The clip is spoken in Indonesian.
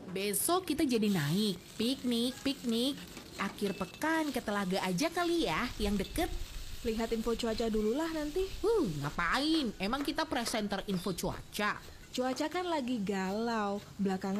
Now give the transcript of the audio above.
Besok kita jadi naik, piknik. Akhir pekan ke Telaga aja kali ya, yang deket. Lihat info cuaca dulu lah nanti. Ngapain? Emang kita presenter info cuaca? Cuaca kan lagi galau. Belakangan